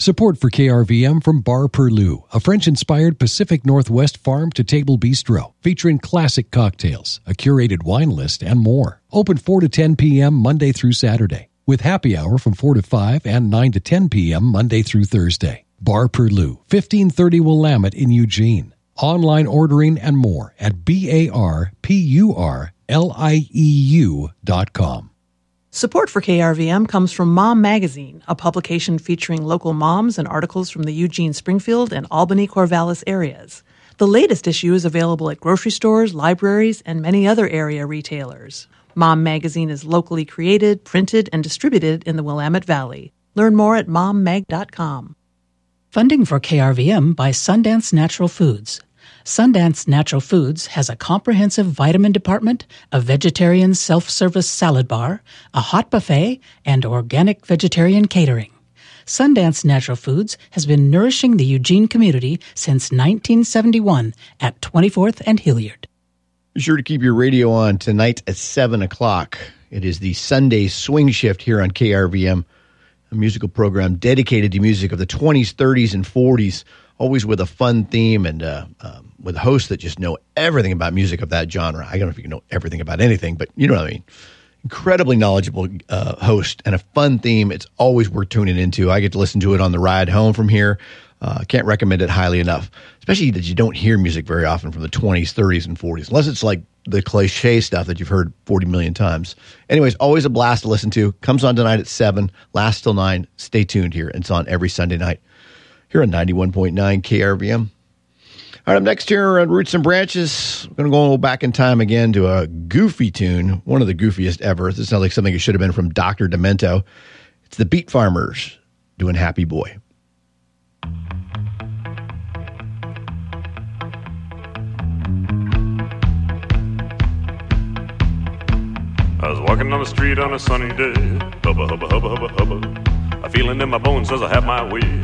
Support for KRVM from Bar Perlou, a French-inspired Pacific Northwest farm-to-table bistro featuring classic cocktails, a curated wine list, and more. Open 4 to 10 p.m. Monday through Saturday, with happy hour from 4 to 5 and 9 to 10 p.m. Monday through Thursday. Bar Perlou, 1530 Willamette in Eugene. Online ordering and more at barpurlieu.com. Support for KRVM comes from Mom Magazine, a publication featuring local moms and articles from the Eugene, Springfield, and Albany, Corvallis areas. The latest issue is available at grocery stores, libraries, and many other area retailers. Mom Magazine is locally created, printed, and distributed in the Willamette Valley. Learn more at mommag.com. Funding for KRVM by Sundance Natural Foods. Sundance Natural Foods has a comprehensive vitamin department, a vegetarian self-service salad bar, a hot buffet, and organic vegetarian catering. Sundance Natural Foods has been nourishing the Eugene community since 1971 at 24th and Hilliard. Be sure to keep your radio on tonight at 7 o'clock. It is the Sunday Swing Shift here on KRVM, a musical program dedicated to music of the 20s, 30s, and 40s, always with a fun theme and with hosts that just know everything about music of that genre. I don't know if you can know everything about anything, but you know what I mean. Incredibly knowledgeable host and a fun theme. It's always worth tuning into. I get to listen to it on the ride home from here. Can't recommend it highly enough, especially that you don't hear music very often from the 20s, 30s, and 40s, unless it's like the cliche stuff that you've heard 40 million times. Anyways, always a blast to listen to. Comes on tonight at 7, lasts till 9. Stay tuned here. It's on every Sunday night here on 91.9 KRVM. All right, up next here on Roots and Branches, we're going to go a little back in time again to a goofy tune, one of the goofiest ever. This sounds like something that should have been from Dr. Demento. It's the Beat Farmers doing Happy Boy. I was walking on the street on a sunny day, hubba, hubba, hubba, hubba, hubba. A feeling in my bones says I have my way.